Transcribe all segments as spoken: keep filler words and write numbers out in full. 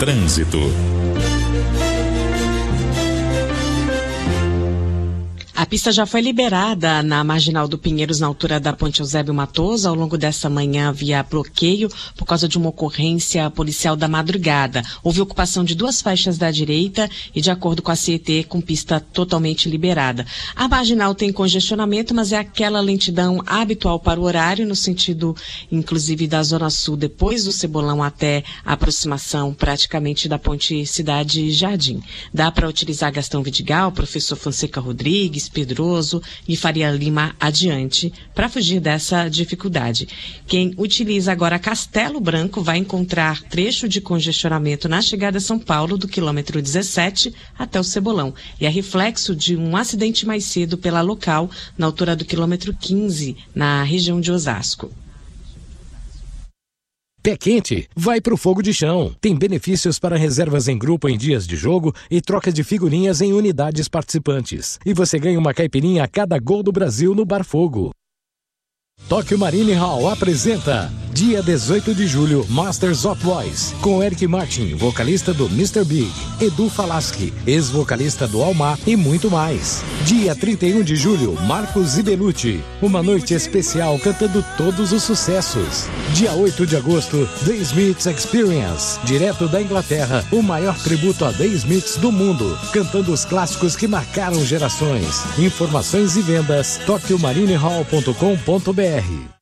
Trânsito. A pista já foi liberada na Marginal do Pinheiros, na altura da Ponte Eusébio Matoso. Ao longo dessa manhã havia bloqueio por causa de uma ocorrência policial da madrugada. Houve ocupação de duas faixas da direita e, de acordo com a C E T, com pista totalmente liberada. A Marginal tem congestionamento, mas é aquela lentidão habitual para o horário, no sentido, inclusive, da Zona Sul, depois do Cebolão até a aproximação praticamente da Ponte Cidade Jardim. Dá para utilizar Gastão Vidigal, Professor Fonseca Rodrigues, Pedroso e Faria Lima adiante, para fugir dessa dificuldade. Quem utiliza agora Castelo Branco vai encontrar trecho de congestionamento na chegada a São Paulo, do quilômetro dezessete até o Cebolão. E é reflexo de um acidente mais cedo pela local, na altura do quilômetro quinze, na região de Osasco. Pé quente, vai pro fogo de chão. Tem benefícios para reservas em grupo em dias de jogo e troca de figurinhas em unidades participantes. E você ganha uma caipirinha a cada gol do Brasil no Bar Fogo. Tokyo Marine Hall apresenta dia dezoito de julho, Masters of Voice, com Eric Martin, vocalista do mister Big, Edu Falaschi, ex-vocalista do Almar e muito mais. Dia trinta e um de julho, Marcos Ibelucci, uma noite especial cantando todos os sucessos. Dia oito de agosto, The Smiths Experience, direto da Inglaterra, o maior tributo a The Smiths do mundo, cantando os clássicos que marcaram gerações. Informações e vendas, tokyo marine hall ponto com ponto br.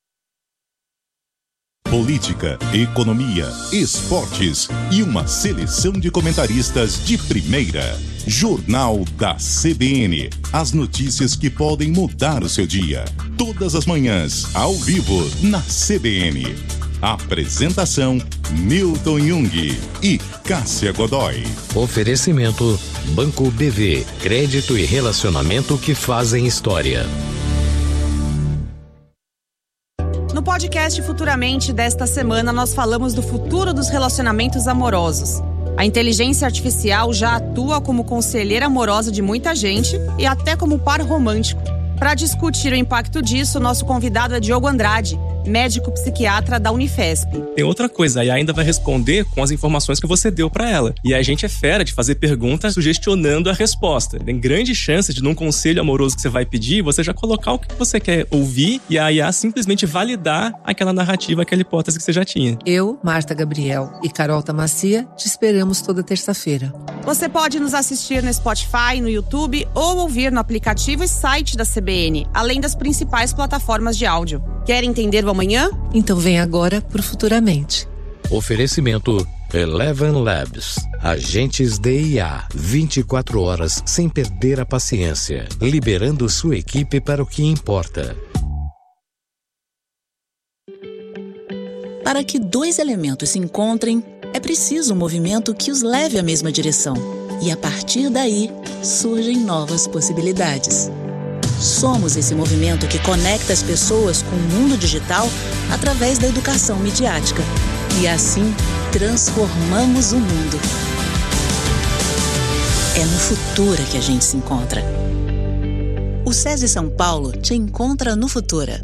Política, economia, esportes e uma seleção de comentaristas de primeira. Jornal da C B N. As notícias que podem mudar o seu dia. Todas as manhãs, ao vivo, na C B N. Apresentação: Milton Jung e Cássia Godoy. Oferecimento: Banco B V. Crédito e relacionamento que fazem história. No podcast Futuramente desta semana, nós falamos do futuro dos relacionamentos amorosos. A inteligência artificial já atua como conselheira amorosa de muita gente e até como par romântico. Para discutir o impacto disso, nosso convidado é Diogo Andrade, médico psiquiatra da Unifesp. Tem outra coisa, a I A ainda vai responder com as informações que você deu para ela. E a gente é fera de fazer perguntas sugestionando a resposta. Tem grande chance de, num conselho amoroso que você vai pedir, você já colocar o que você quer ouvir e a I A simplesmente validar aquela narrativa, aquela hipótese que você já tinha. Eu, Marta Gabriel e Carol Tamacia te esperamos toda terça-feira. Você pode nos assistir no Spotify, no YouTube ou ouvir no aplicativo e site da C B N, além das principais plataformas de áudio. Quer entender o amanhã? Então vem agora pro Futuramente. Oferecimento: Eleven Labs. Agentes de I A, vinte e quatro horas sem perder a paciência, liberando sua equipe para o que importa. Para que dois elementos se encontrem, é preciso um movimento que os leve à mesma direção. E a partir daí, surgem novas possibilidades. Somos esse movimento que conecta as pessoas com o mundo digital através da educação midiática. E assim, transformamos o mundo. É no Futura que a gente se encontra. O SESI São Paulo te encontra no Futura.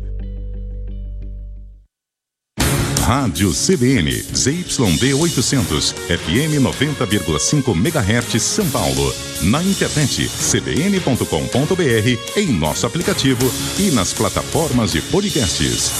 Rádio C B N, Z Y D oitocentos, F M noventa vírgula cinco megahertz São Paulo. Na internet, c b n ponto com ponto b r, em nosso aplicativo e nas plataformas de podcasts.